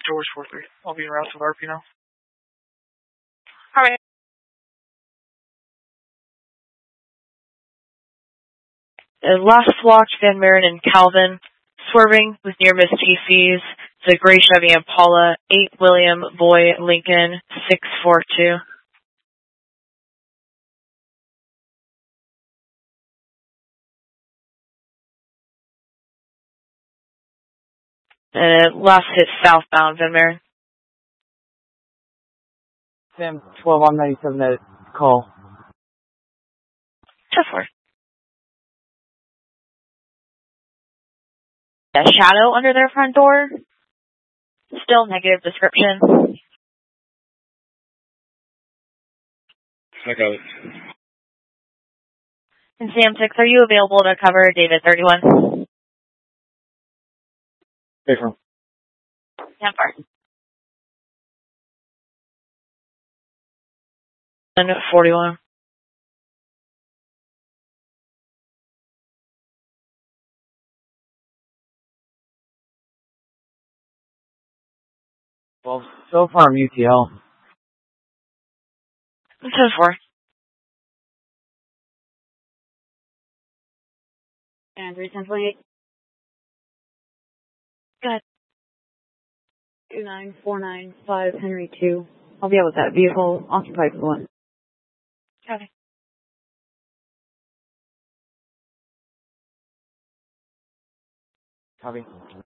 George 43. I'll be in route to RP now. Alright. Last watch, Van Maren and Calvin. Swerving was near Miss TC's. The gray Chevy Impala, 8 William Boy Lincoln, 642. And last hit southbound, Van Maren. Sam 12 on 97 at call. 10-4. A shadow under their front door. Still negative description. I got it. And Sam 6, are you available to cover David 31? Affirm. 10-4. And 41. Well, so far I'm UTL. 10-4. And 31028. Go ahead. 29495 Henry 2. I'll be out with that vehicle occupied for 1. Okay. Copy.